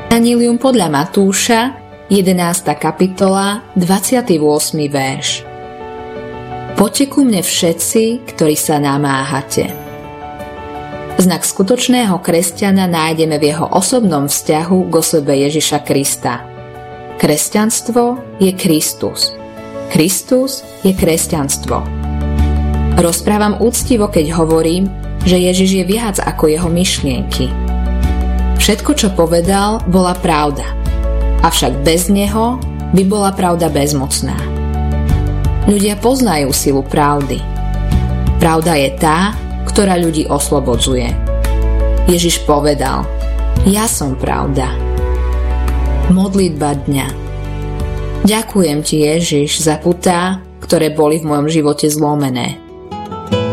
Evanjelium podľa Matúša, 11. kapitola, 28. verš. Poďte ku mne všetci, ktorí sa namáhate. Znak skutočného kresťana nájdeme v jeho osobnom vzťahu k osobe Ježiša Krista. Kresťanstvo je Kristus. Kristus je kresťanstvo. Rozprávam úctivo, keď hovorím, že Ježiš je viac ako jeho myšlienky. Všetko, čo povedal, bola pravda. Avšak bez neho by bola pravda bezmocná. Ľudia poznajú silu pravdy. Pravda je tá, ktorá ľudí oslobodzuje. Ježiš povedal: Ja som pravda. Modlitba dňa. Ďakujem ti, Ježiš, za putá, ktoré boli v mojom živote zlomené.